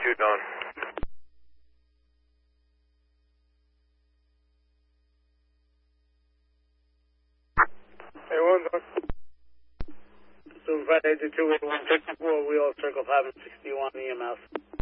2 Dawn. Hey, 1 Dawn. So Friday to 281 64, we all circle 5 and 61 EMS.